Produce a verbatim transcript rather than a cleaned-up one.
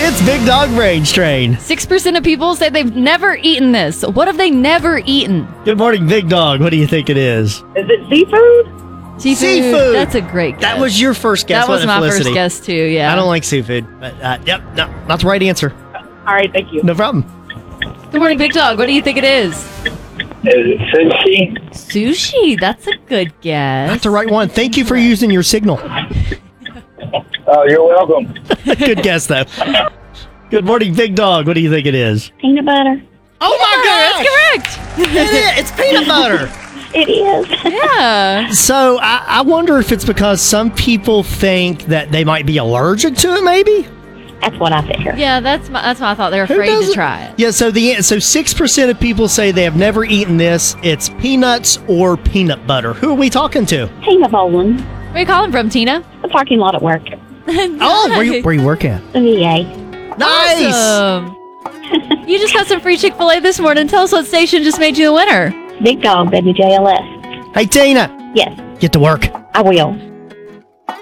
It's Big Dog Brains Train. six percent of people say they've never eaten this. What have they never eaten? Good morning, Big Dog. What do you think it is? Is it seafood? Seafood. Seafood. That's a great guess. That was your first guess. That was wasn't it, my Felicity? first guess, too, yeah. I don't like seafood. But, uh, yep, no, that's the right answer. All right, thank you. No problem. Good morning, Big Dog. What do you think it is? Is it sushi? Sushi. That's a good guess. That's the right one. Thank you for using your signal. Oh, you're welcome. Good guess, though. Good morning, Big Dog. What do you think it is? Peanut butter. Oh, my That's gosh! correct. It is. It's peanut butter. It is. Yeah. So I, I wonder if it's because some people think that they might be allergic to it, maybe? That's what I figured. Yeah, that's my, that's why I thought they were Who afraid to doesn't- try it. Yeah, so the so six percent of people say they have never eaten this. It's peanuts or peanut butter. Who are we talking to? Tina Bowling. Where are you calling from, Tina? The parking lot at work. Oh, where you, where you work at? The V A. Nice! Awesome. You just got some free Chick-fil-A this morning. Tell us what station just made you the winner. Big Dog, W J L S. Hey, Tina, Yes, get to work. I will.